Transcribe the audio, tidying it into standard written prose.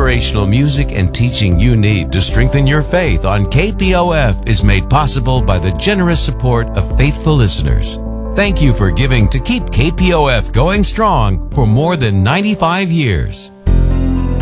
inspirational music and teaching you need to strengthen your faith on KPOF is made possible by the generous support of faithful listeners. Thank you for giving to keep KPOF going strong for more than 95 years.